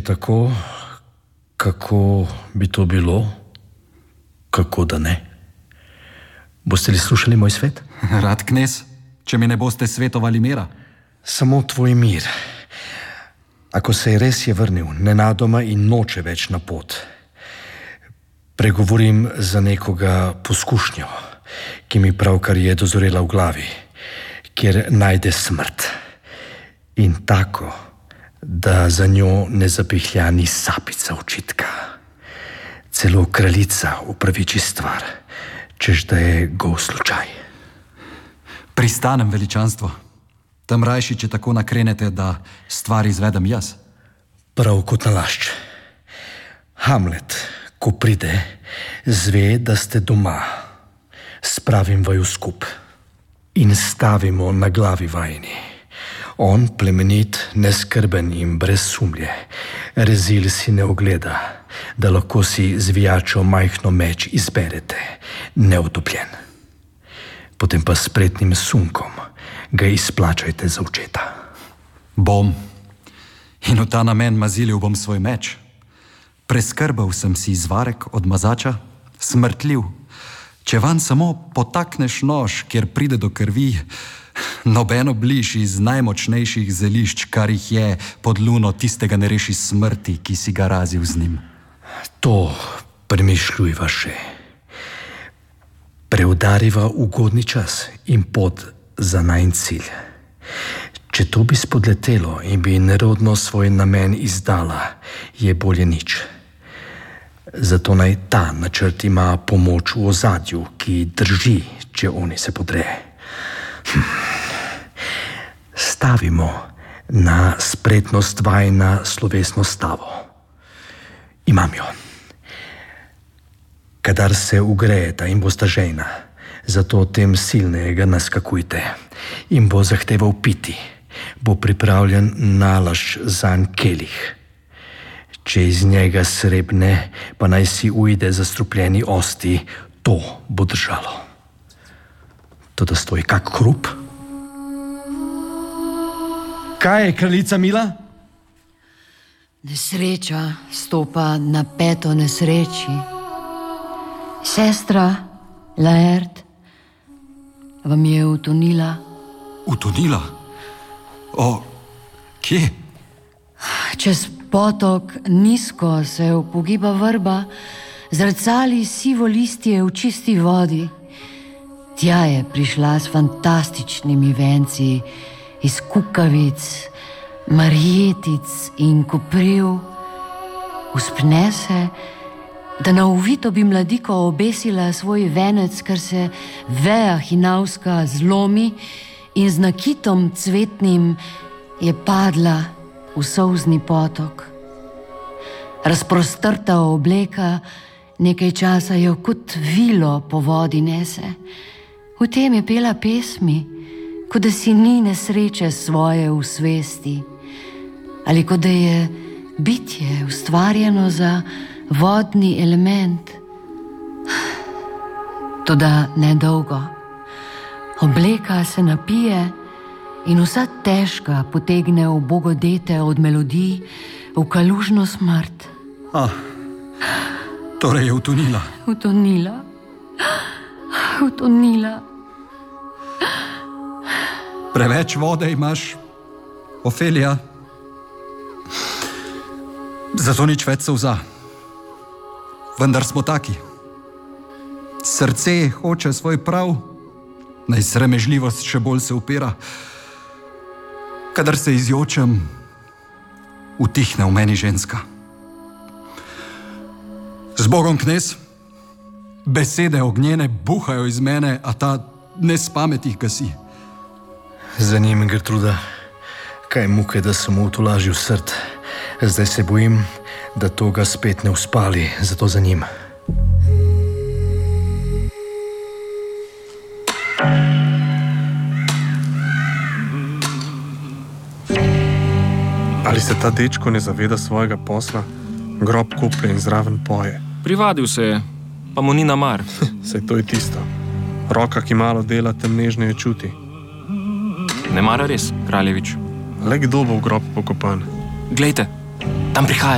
tako, kako bi to bilo, kako da ne. Boste li slušali moj svet? Rad, knez, če mi ne boste svetovali mira. Samo tvoj mir. Ako se je res vrnil nenadoma in noče več na pot, pregovorim za nekoga poskušnjo, ki mi pravkar je dozorela v glavi, kjer najde smrt. In tako, da za njo ne zapihlja ni sapica očitka. Celo kraljica upraviči stvar, češ da je gol slučaj. Pristanem, veličanstvo. Tam rajši, če tako nakrenete, da stvar izvedem jaz. Prav kot nalašč. Hamlet, ko pride, zve, da ste doma. Spravim vaju skup in stavimo na glavi vajini. On, plemenit, neskrben in brez sumlje, rezil si ne ogleda, da lahko si zvijačo majhno meč izberete, neutopljen. Potem pa spretnim sunkom ga izplačajte za očeta. Bom. In v ta namen mazilil bom svoj meč. Preskrbel sem si zvarek od mazača, smrtljiv. Če van samo potakneš nož, kjer pride do krvi, nobeno bliž iz najmočnejših zelišč, kar jih je pod luno, tistega ne reši smrti, ki si ga razil z njim. To premišljujva še. Preudariva ugodni čas in pot za najin cilj. Če to bi spodletelo in bi nerodno svoj namen izdala, je bolje nič. Zato naj ta načrt ima pomoč v ozadju, ki drži, če oni se podre. Stavimo na spretnost vajina slovesno stavo. Imam jo. Kadar se ugrejeta in bosta žejna, zato tem silnejega naskakujte in bo zahteval piti, bo pripravljen nalašč zanj kelih. Če iz njega srebne, pa naj si ujde zastrupljeni osti, to bo držalo. Toda stoji kak hrup. Kaj je, kraljica mila? Nesreča stopa na peto nesreči. Sestra Laert vam je utonila. Utonila? O, kje? Čez potok nizko se upogiba vrba, zrcali sivo listje v čisti vodi. Tja je prišla s fantastičnimi venci iz kukavic, marjetic in kopriv. Uspne se, da na uvito bi mladiko obesila svoj venec, ker se veja hinavska zlomi in z nakitom cvetnim je padla v solzni potok. Razprostrta obleka nekaj časa jo kot vilo po vodi nese. V tem je pela pesmi, kot da si ni nesreče svoje v svesti, ali kot da je bitje ustvarjeno za vodni element. Toda nedolgo. Obleka se napije in vsa težka potegne ubogodete od melodij v kalužno smrt. Torej je utonila. Utonila. Utonila. Preveč vode imaš, Ofelija. Zato nič več solza. Vendar smo taki. Srce hoče svoj prav, naj sramežljivost še bolj se upira. Kadar se izjočem, utihne v meni ženska. Zbogom, knez, besede ognjene buhajo iz mene, a ta nespamet jih gasi. Za njim, Gertruda, kaj muke, da sem mu utolažil srd. Zdaj se bojim, da to ga spet ne uspali, zato za njim. Ali se ta dečko ne zaveda svojega posla? Grob koplje in zraven poje. Privadil se je, pa mu ni na mar. Saj to je tisto. Roka, ki malo dela, tem nežneje čuti. Ne mara res, kraljevič. Le kdo bo v grob pokopan? Glejte, tam prihaja.